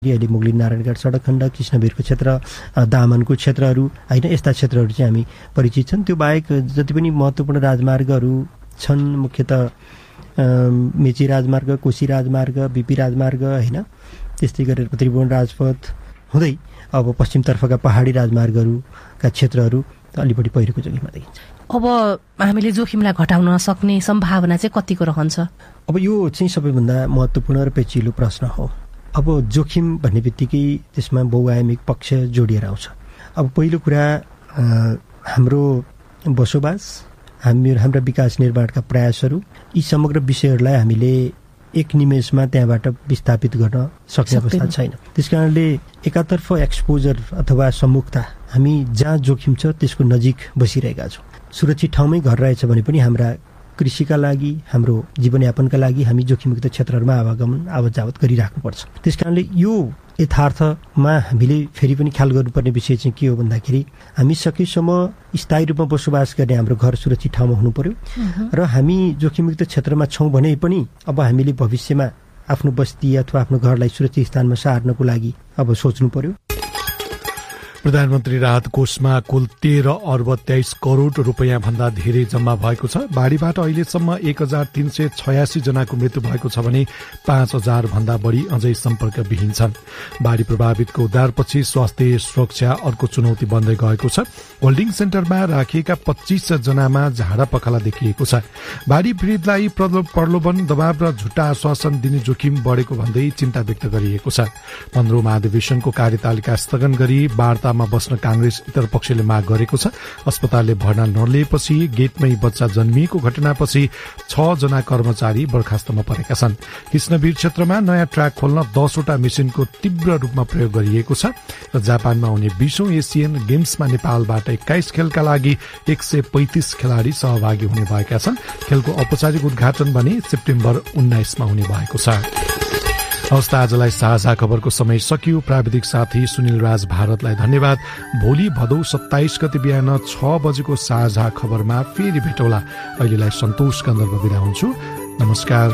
अहिले मुगलिन नारायणघाट सडक खण्ड, कृष्णवीरको क्षेत्र, दामनको क्षेत्रहरू होइन, यस्ता क्षेत्रहरू चाहिँ हामी परिचित छन्। त्यो बाहेक जति पनि महत्त्वपूर्ण राजमार्गहरू छन्, मुख्यतः मेची राजमार्ग, कोशी राजमार्ग, बिपी राजमार्ग होइन, त्यस्तै गरेर त्रिभुवन राजपथ हुँदै अब पश्चिमतर्फका पहाडी राजमार्गहरूका क्षेत्रहरू अलि बढी पहिरोको जोखिममा देखिन्छ। अब हामीले जोखिमलाई घटाउन सक्ने सम्भावना चाहिँ कतिको रहन्छ? अब यो चाहिँ सबैभन्दा महत्त्वपूर्ण र पेचिलो प्रश्न हो। अब जोखिम भन्ने बित्तिकै त्यसमा बहुआयामिक पक्ष जोडिएर आउँछ। अब पहिलो कुरा हाम्रो बसोबास, हाम्रा विकास निर्माणका प्रयासहरू, यी समग्र विषयहरूलाई हामीले एक निमेषमा त्यहाँबाट विस्थापित गर्न सक्ने अवस्था छैन। त्यसकारणले एकातर्फ एक्सपोजर अथवा सम्मुखता, हामी जहाँ जोखिम छ त्यसको नजिक बसिरहेका छौँ। सुरक्षित ठाउँमै घर रहेछ भने पनि हाम्रा कृषिका लागि, हाम्रो जीवनयापनका लागि हामी जोखिमयुक्त क्षेत्रहरूमा आवागमन आवत जावत गरिराख्नुपर्छ। त्यसकारणले यो यथार्थमा हामीले फेरि पनि ख्याल गर्नुपर्ने विषय चाहिँ के हो भन्दाखेरि, हामी सकेसम्म स्थायी रूपमा बसोबास गर्ने हाम्रो घर सुरक्षित ठाउँमा हुनु पर्यो र हामी जोखिमयुक्त क्षेत्रमा छौँ भने पनि अब हामीले भविष्यमा आफ्नो बस्ती अथवा आफ्नो घरलाई सुरक्षित स्थानमा सार्नको लागि अब सोच्नु पर्यो। प्रधानमन्त्री राहत कोषमा कुल 13 अर्ब 23 करोड रुपियाँ भन्दा धेरै जम्मा भएको छ। बाढीबाट अहिलेसम्म 1386 जनाको मृत्यु भएको छ भने 5000 भन्दा बढी अझै सम्पर्कविहीन छन्। बाढी प्रभावितको उद्धारपछि स्वास्थ्य सुरक्षा अर्को चुनौती बन्दै गएको छ। होल्डिङ सेन्टरमा राखिएका 25 जनामा झाडा पखाला देखिएको छ। बाढी पीडितलाई प्रलोभन, दबाव र झुट्टा आश्वासन दिने जोखिम बढेको भन्दै चिन्ता व्यक्त गरिएको छ। 15औं महाधिवेशनको कार्यतालिका स्थगन गरी वार्ता बस्न कांग्रेस इतर पक्षले माग गरेको छ। अस्पतालले भर्ना नलिएपछि गेटमै बच्चा जन्मिएको घटनापछि 6 जना कर्मचारी बर्खास्तमा परेका छन्। कृष्णवीर क्षेत्रमा नयाँ ट्र्याक खोल्न 10 वटा मेसिनको तीव्र रूपमा प्रयोग गरिएको छ र जापानमा हुने 20औं एसियन गेम्समा नेपालबाट 21 खेलका लागि 135 खेलाड़ी सहभागी हुने भएका छन्। खेलको औपचारिक उद्घाटन भने सेप्टेम्बर 19 मा हुने भएको छ। हवस्, आजलाई साझा खबरको समय सकियो। प्राविधिक साथी सुनिल राज भारतलाई धन्यवाद। भोलि भदौ 27 गते बिहान 6 बजेको साझा खबरमा फेरि भेटौला। अहिलेलाई सन्तोष कन्दर्प बिदा हुन्छु। नमस्कार।